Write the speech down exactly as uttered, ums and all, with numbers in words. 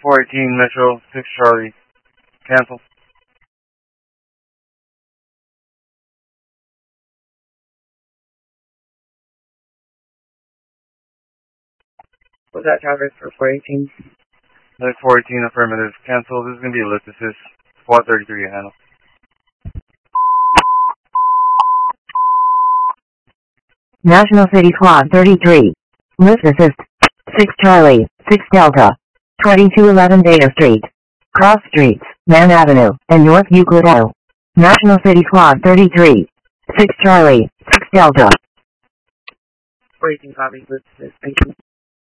four eighteen Metro, six Charlie. Cancel. Was that Travis for four eighteen? Like four eighteen, affirmative. Cancel. This is going to be a lift assist. Squad thirty-three, handle. National City Squad thirty-three. Lift assist. six Charlie, six Delta. twenty-two eleven Data Street. Cross Streets, Man Avenue, and North Euclid Avenue. National City Squad thirty-three. six Charlie, six Delta. four eighteen copy. Lift assist. Thank you.